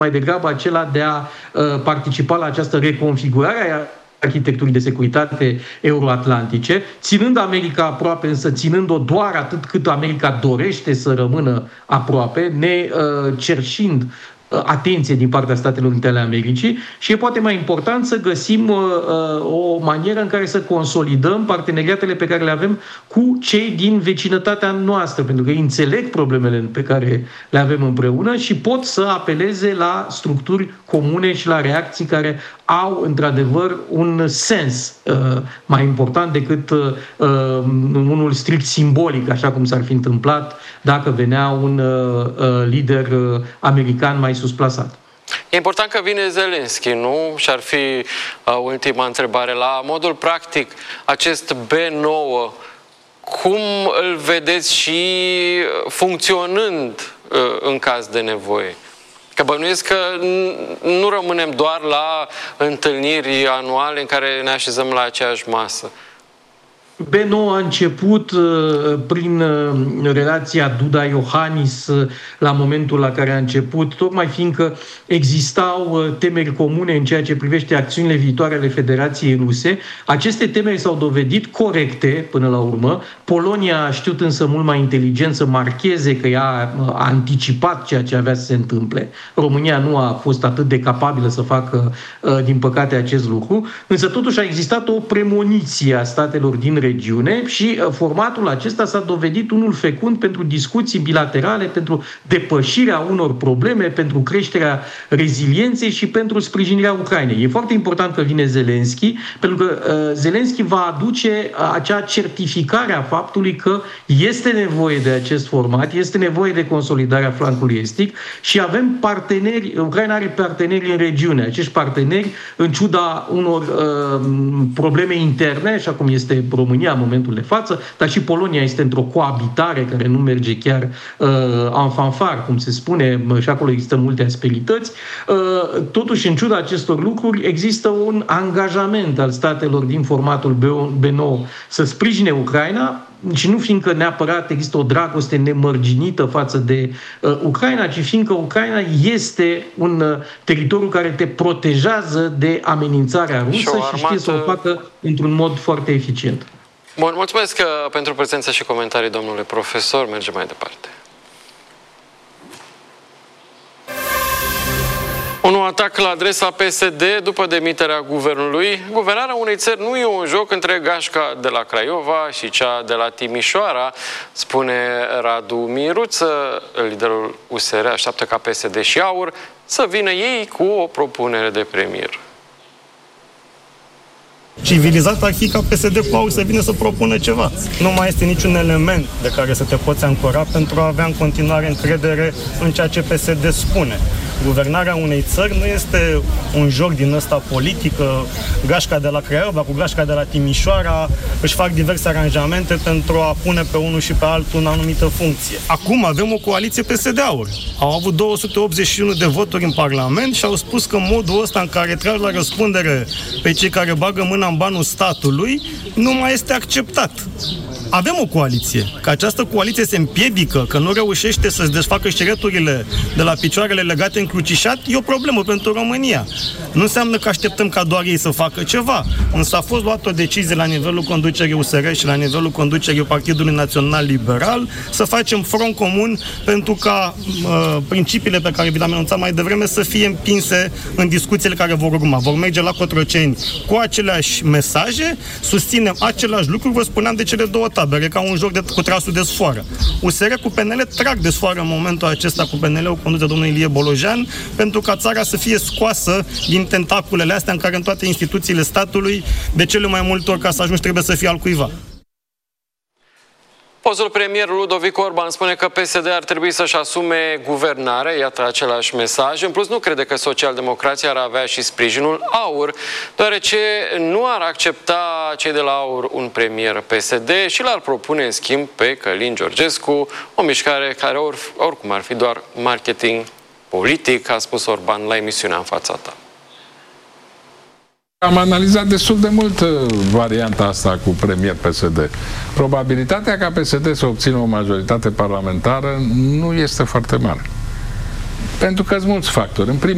mai degrabă acela de a participa la această reconfigurare a arhitecturii de securitate euroatlantice, ținând America aproape, însă ținând-o doar atât cât America dorește să rămână aproape, ne cerșind atenție din partea Statelor Unite ale Americii și e poate mai important să găsim o manieră în care să consolidăm parteneriatele pe care le avem cu cei din vecinătatea noastră, pentru că ei înțeleg problemele pe care le avem împreună și pot să apeleze la structuri comune și la reacții care au, într-adevăr, un sens mai important decât unul strict simbolic, așa cum s-ar fi întâmplat dacă venea un lider american mai susplasat. E important că vine Zelenski, nu? Și ar fi ultima întrebare. La modul practic, acest B9, cum îl vedeți și funcționând în caz de nevoie? Că bănuiesc că nu rămânem doar la întâlniri anuale în care ne așezăm la aceeași masă. B9 a început prin relația Duda-Iohannis la momentul la care a început, tocmai fiindcă existau temeri comune în ceea ce privește acțiunile viitoare ale Federației Ruse. Aceste temeri s-au dovedit corecte până la urmă. Polonia a știut însă mult mai inteligent să marcheze că ea a anticipat ceea ce avea să se întâmple. România nu a fost atât de capabilă să facă, din păcate, acest lucru. Însă totuși a existat o premoniție a statelor din regiune și formatul acesta s-a dovedit unul fecund pentru discuții bilaterale, pentru depășirea unor probleme, pentru creșterea rezilienței și pentru sprijinirea Ucrainei. E foarte important că vine Zelenski, pentru că Zelenski va aduce acea certificare a faptului că este nevoie de acest format, este nevoie de consolidarea flancului estic și avem parteneri, Ucraina are parteneri în regiune. Acești parteneri, în ciuda unor probleme interne, așa cum este România în momentul de față, dar și Polonia este într-o coabitare care nu merge chiar en fanfar, cum se spune, și acolo există multe asperități. Totuși, în ciuda acestor lucruri, există un angajament al statelor din formatul B9 să sprijine Ucraina, și nu fiindcă neapărat există o dragoste nemărginită față de Ucraina, ci fiindcă Ucraina este un teritoriu care te protejează de amenințarea rusă și știe să o facă într-un mod foarte eficient. Bun, mulțumesc pentru prezența și comentarii, domnule profesor. Mergem mai departe. Un nou atac la adresa PSD după demiterea guvernului. Guvernarea unei țări nu e un joc între gașca de la Craiova și cea de la Timișoara, spune Radu Miruță. Liderul USR așteaptă ca PSD și AUR să vină ei cu o propunere de premier. Civilizat ar fi ca PSD cu AUR să vină să propună ceva. Nu mai este niciun element de care să te poți ancora pentru a avea în continuare încredere în ceea ce PSD spune. Guvernarea unei țări nu este un joc din ăsta politică, gașca de la Craiova cu gașca de la Timișoara își fac diverse aranjamente pentru a pune pe unul și pe altul în anumită funcție. Acum avem o coaliție PSD-AUR. Au avut 281 de voturi în Parlament și au spus că modul ăsta în care tragi la răspundere pe cei care bagă mâna în banul statului nu mai este acceptat. Avem o coaliție. Că această coaliție se împiedică, că nu reușește să-și desfacă șireturile de la picioarele legate încrucișat, e o problemă pentru România. Nu înseamnă că așteptăm ca doar ei să facă ceva. Însă a fost luată o decizie la nivelul conducerii USR și la nivelul conducerii Partidului Național Liberal să facem front comun pentru ca principiile pe care vi le-am anunțat mai devreme să fie împinse în discuțiile care vor urma. Vor merge la Cotroceni cu aceleași mesaje, susținem același lucru, vă spuneam de cele două tabere, ca un joc cu trasul de sfoară. USR cu PNL trag de sfoară în momentul acesta cu PNL-ul condus de domnul Ilie Bolojan, pentru ca țara să fie scoasă din tentaculele astea în care în toate instituțiile statului, de cele mai multe ori, ca să ajungi, trebuie să fie al cuiva. Fostul premier Ludovic Orban spune că PSD ar trebui să-și asume guvernarea, iată același mesaj. În plus, nu crede că socialdemocrația ar avea și sprijinul AUR, deoarece nu ar accepta cei de la AUR un premier PSD și l-ar propune în schimb pe Călin Georgescu, o mișcare care oricum ar fi doar marketing politic, a spus Orban la emisiunea În fața ta. Am analizat destul de mult varianta asta cu premier PSD. Probabilitatea ca PSD să obțină o majoritate parlamentară nu este foarte mare. Pentru că sunt mulți factori. În primul